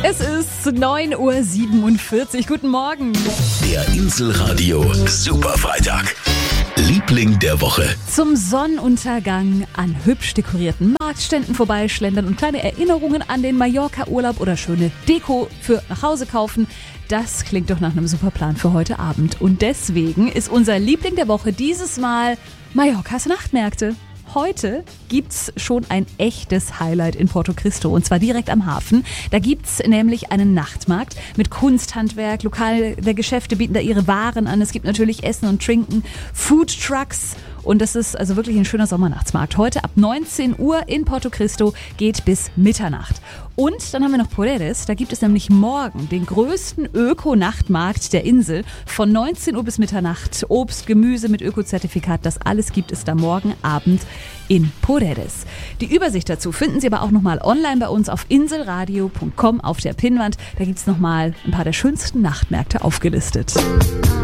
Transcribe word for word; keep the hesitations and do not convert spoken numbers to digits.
Es ist neun Uhr siebenundvierzig. Guten Morgen. Der Inselradio Superfreitag. Liebling der Woche. Zum Sonnenuntergang an hübsch dekorierten Marktständen vorbeischlendern und kleine Erinnerungen an den Mallorca-Urlaub oder schöne Deko für nach Hause kaufen. Das klingt doch nach einem super Plan für heute Abend. Und deswegen ist unser Liebling der Woche dieses Mal Mallorcas Nachtmärkte. Heute gibt's schon ein echtes Highlight in Porto Cristo und zwar direkt am Hafen. Da gibt's nämlich einen Nachtmarkt mit Kunsthandwerk, lokale Geschäfte bieten da ihre Waren an. Es gibt natürlich Essen und Trinken, Food Trucks und das ist also wirklich ein schöner Sommernachtsmarkt. Heute ab neunzehn Uhr in Porto Cristo, geht bis Mitternacht. Und dann haben wir noch Poredes, da gibt es nämlich morgen den größten Öko-Nachtmarkt der Insel. Von neunzehn Uhr bis Mitternacht, Obst, Gemüse mit Ökozertifikat, das alles gibt es da morgen Abend in Poredes. Die Übersicht dazu finden Sie aber auch nochmal online bei uns auf inselradio punkt com auf der Pinnwand. Da gibt es nochmal ein paar der schönsten Nachtmärkte aufgelistet.